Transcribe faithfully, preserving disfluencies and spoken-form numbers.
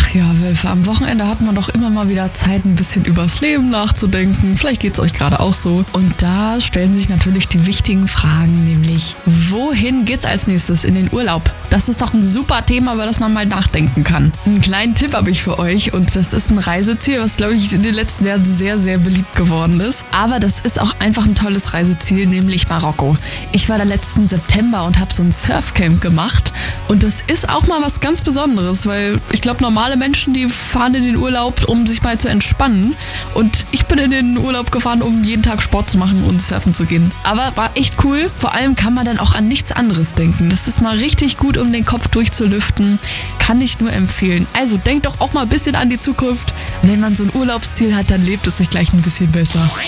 ja, Wölfe, am Wochenende hat man doch immer mal wieder Zeit, ein bisschen übers Leben nachzudenken. Vielleicht geht es euch gerade auch so. Und da stellen sich natürlich die wichtigen Fragen, nämlich, wohin geht's als nächstes in den Urlaub? Das ist doch ein super Thema, über das man mal nachdenken kann. Einen kleinen Tipp habe ich für euch und das ist ein Reiseziel, was, glaube ich, in den letzten Jahren sehr, sehr beliebt geworden ist. Aber das ist auch einfach ein tolles Reiseziel, nämlich Marokko. Ich war da letzten September und habe so ein Surfcamp gemacht und das ist auch mal was ganz Besonderes, weil ich glaube, normale Menschen, die fahren in den Urlaub, um sich mal zu entspannen und ich bin in den Urlaub gefahren, um jeden Tag Sport zu machen und surfen zu gehen. Aber war echt cool. Vor allem kann man dann auch an nichts anderes denken. Das ist mal richtig gut, um den Kopf durchzulüften. Kann ich nur empfehlen. Also denkt doch auch mal ein bisschen an die Zukunft. Wenn man so ein Urlaubsziel hat, dann lebt es sich gleich ein bisschen besser.